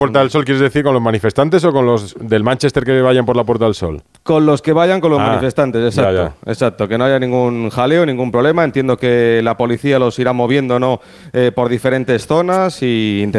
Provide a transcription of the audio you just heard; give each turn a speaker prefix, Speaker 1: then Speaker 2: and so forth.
Speaker 1: Puerta del Sol, ¿quieres decir con los manifestantes o con los del Manchester que vayan por la Puerta del Sol?
Speaker 2: Con los que vayan con los manifestantes, exacto.
Speaker 1: Ya.
Speaker 2: Exacto, que no haya ningún jaleo, ningún problema. Entiendo que la policía los irá moviendo, ¿no? Por diferentes zonas y